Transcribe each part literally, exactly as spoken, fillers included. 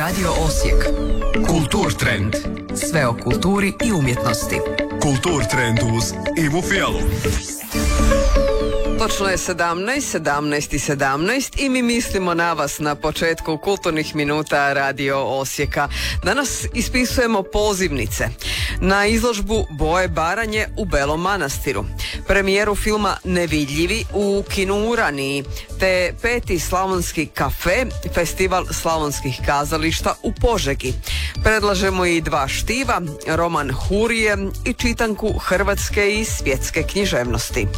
Radio Osijek. Kultur trend. Sve o kulturi i umjetnosti. Kultur trend uz Ivu Fijalu. Točno je sedamnaest, sedamnaest i sedamnaest i mi mislimo na vas na početku kulturnih minuta Radio Osijeka. Danas ispisujemo pozivnice na izložbu Boje Baranje u Belom Manastiru, premijeru filma Nevidljivi u kinu Uraniji, te peti Slavonski kafe, festival slavonskih kazališta u Požegi. Predlažemo i dva štiva, roman Hurije i čitanku hrvatske i svjetske književnosti.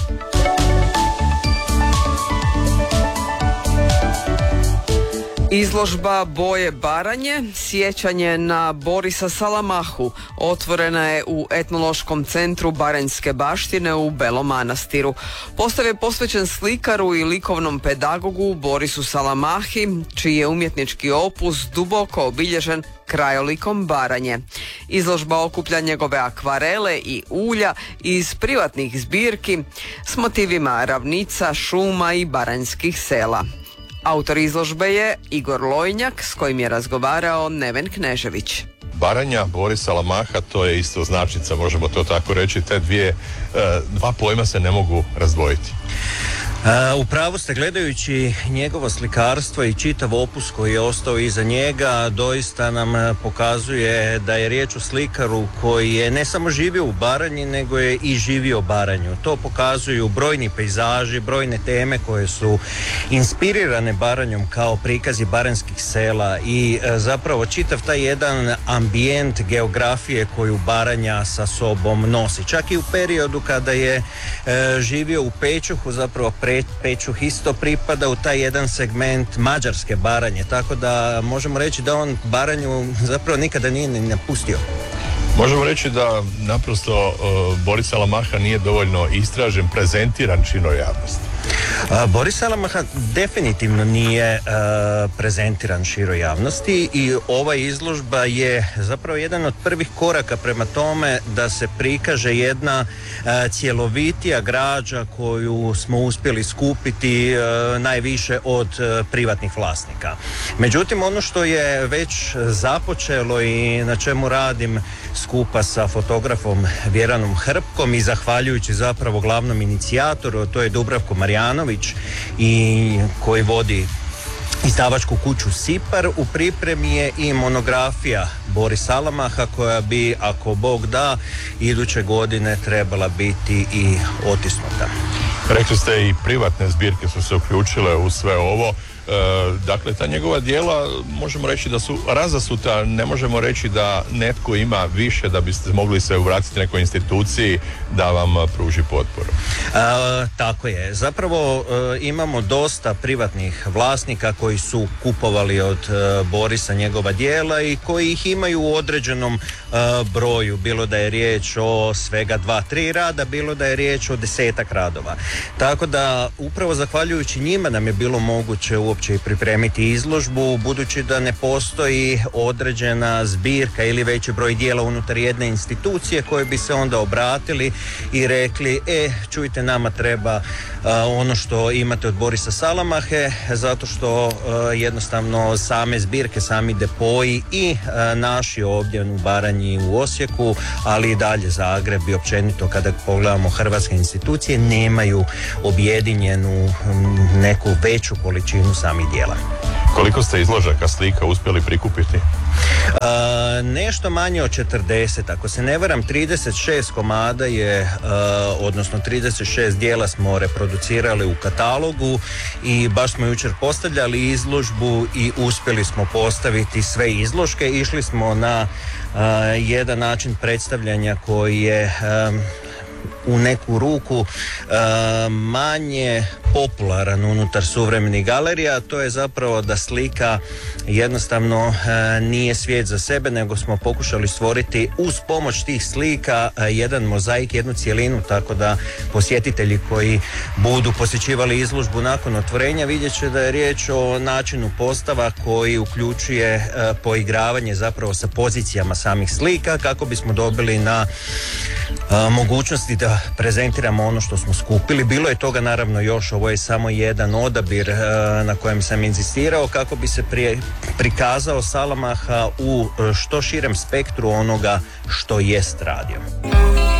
Izložba Boje Baranje, sjećanje na Borisa Salamahu, otvorena je u Etnološkom centru Baranjske baštine u Belom Manastiru. Postav je posvećen slikaru i likovnom pedagogu Borisu Salamahi, čiji je umjetnički opus duboko obilježen krajolikom Baranje. Izložba okuplja njegove akvarele i ulja iz privatnih zbirki s motivima ravnica, šuma i baranjskih sela. Autor izložbe je Igor Lojnjak, s kojim je razgovarao Neven Knežević. Baranja, Boris Salamaha, to je isto značnica, možemo to tako reći. Te dvije, dva pojma se ne mogu razdvojiti. U pravu ste, gledajući njegovo slikarstvo i čitav opus koji je ostao iza njega, doista nam pokazuje da je riječ o slikaru koji je ne samo živio u Baranji, nego je i živio Baranju. To pokazuju brojni pejzaži, brojne teme koje su inspirirane Baranjom kao prikazi baranjskih sela i zapravo čitav taj jedan ambijent geografije koju Baranja sa sobom nosi. Čak i u periodu kada je živio u Pečuhu, zapravo Pečuh isto pripada u taj jedan segment mađarske Baranje, tako da možemo reći da on Baranju zapravo nikada nije ni napustio. Možemo reći da naprosto uh, Boris Salamaha nije dovoljno istražen, prezentiran široj javnosti. Uh, Boris Salamaha definitivno nije uh, prezentiran široj javnosti i ova izložba je zapravo jedan od prvih koraka prema tome da se prikaže jedna uh, cjelovitija građa koju smo uspjeli skupiti uh, najviše od uh, privatnih vlasnika. Međutim, ono što je već započelo i na čemu radim skupa sa fotografom Vjeranom Hrpkom i zahvaljujući zapravo glavnom inicijatoru, to je Dubravko Marjanović i koji vodi izdavačku kuću Sipar, u pripremi je i monografija Boris Salamaha koja bi, ako Bog da, iduće godine trebala biti i otisnuta. Rekli ste i privatne zbirke su se uključile u sve ovo. E, dakle, ta njegova djela možemo reći da su razasuta, ne možemo reći da netko ima više da biste mogli se vratiti nekoj instituciji da vam pruži potporu. E, tako je. Zapravo e, imamo dosta privatnih vlasnika koji su kupovali od e, Borisa njegova djela i koji ih imaju u određenom e, broju, bilo da je riječ o svega dva, tri rada, bilo da je riječ o desetak radova. Tako da upravo zahvaljujući njima nam je bilo moguće uopće i pripremiti izložbu, budući da ne postoji određena zbirka ili veći broj dijela unutar jedne institucije koje bi se onda obratili i rekli, e, čujte, nama treba uh, ono što imate od Borisa Salamahe, zato što uh, jednostavno same zbirke, sami depoji i uh, naši ovdje u Baranji, u Osijeku, ali i dalje Zagreb i općenito kada pogledamo hrvatske institucije, nemaju objedinjenu um, neku veću količinu samih dijela. Koliko ste izložaka slika uspjeli prikupiti? Uh, nešto manje od četrdeset, ako se ne varam trideset šest komada je, uh, odnosno trideset šest dijela smo reproducirali u katalogu i baš smo jučer postavljali izložbu i uspjeli smo postaviti sve izložke. Išli smo na uh, jedan način predstavljanja koji je um, u neku ruku uh, manje popularan unutar suvremenih galerija, to je zapravo da slika jednostavno uh, nije svijet za sebe, nego smo pokušali stvoriti uz pomoć tih slika uh, jedan mozaik, jednu cjelinu, tako da posjetitelji koji budu posjećivali izložbu nakon otvorenja vidjet će da je riječ o načinu postava koji uključuje uh, poigravanje zapravo sa pozicijama samih slika kako bismo dobili na uh, mogućnosti da prezentiramo ono što smo skupili. Bilo je toga naravno još, ovo je samo jedan odabir na kojem sam inzistirao kako bi se prije, prikazao Salamaha u što širem spektru onoga što jest radio.